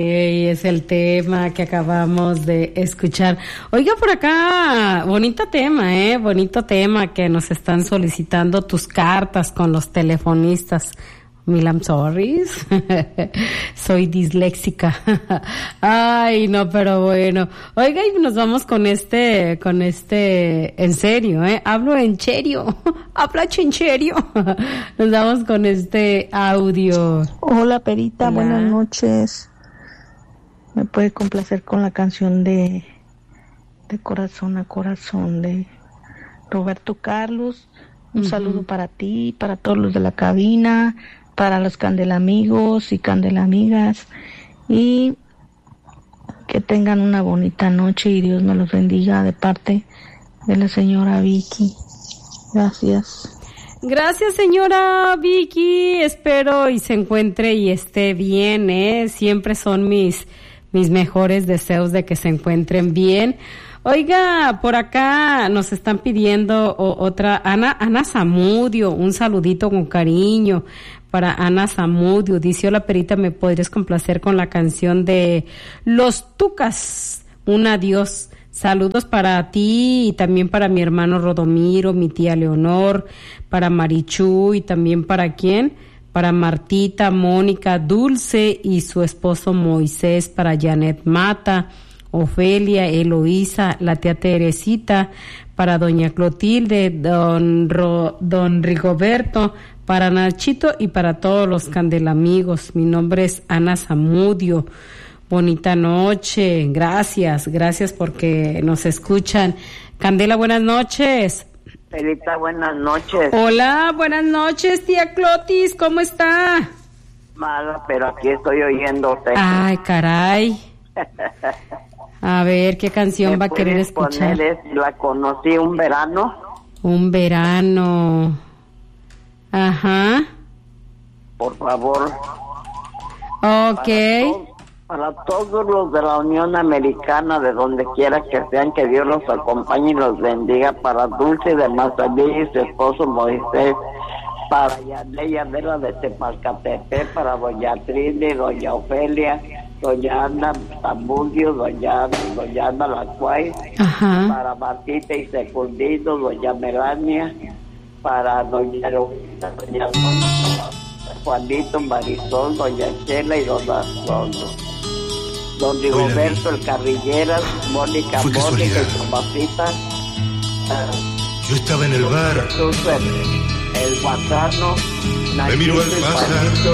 Es el tema que acabamos de escuchar. Oiga, por acá, bonito tema que nos están solicitando tus cartas con los telefonistas. I'm sorry. Soy disléxica. Ay, no, pero bueno. Oiga, y nos vamos con este, en serio, hablo en serio. Habla en serio. Nos vamos con este audio. Hola, Perita, Hola. Buenas noches. Me puede complacer con la canción de Corazón a Corazón de Roberto Carlos. Un saludo para ti, para todos los de la cabina, para los candelamigos y candelamigas, y que tengan una bonita noche y Dios me los bendiga de parte de la señora Vicky. Gracias. Gracias, señora Vicky. Espero y se encuentre y esté bien, Siempre son mis mejores deseos de que se encuentren bien. Oiga, por acá nos están pidiendo otra, Ana Zamudio, un saludito con cariño para Ana Zamudio. Dice: hola, Perita, ¿me podrías complacer con la canción de Los Tucas? Un adiós. Saludos para ti y también para mi hermano Rodomiro, mi tía Leonor, para Marichu y también para ¿quién? Para Martita, Mónica, Dulce y su esposo Moisés, para Janet Mata, Ofelia, Eloísa, la tía Teresita, para doña Clotilde, don Rigoberto, para Nachito y para todos los candelamigos. Mi nombre es Ana Zamudio. Bonita noche, gracias porque nos escuchan. Candela, buenas noches. Perita, buenas noches. Hola, buenas noches, tía Clotis, ¿cómo está? Mala, pero aquí estoy oyéndote. Ay, caray. A ver, ¿qué canción va a querer escuchar? La conocí un verano. Un verano. Ajá. Por favor. Ok. Para todos los de la Unión Americana, de donde quiera que sean, que Dios los acompañe y los bendiga. Para Dulce de Mazavilla y su esposo Moisés. Para Yaneya Vela de Tepalcatepec. Para doña Trini, doña Ofelia, doña Ana Zamudio, doña Ana Lacuay. Ajá. Para Martita y Secundino, doña Melania. Para doña Eloísa, doña Juanito, Marisol, doña Chela y don Rigoberto, el Carrilleras, Mónica y Tomasita. Yo estaba en el bar. El Guacano, Me miró el pájaro.